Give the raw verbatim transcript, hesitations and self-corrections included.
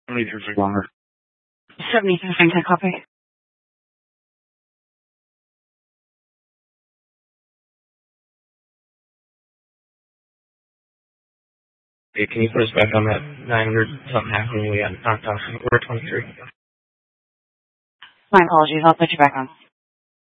seventy-two six hundred. seventy-two six hundred, copy. Hey, can you put us back on that nine hundred? Something happened when we got knocked off. We're twenty-three. My apologies. I'll put you back on.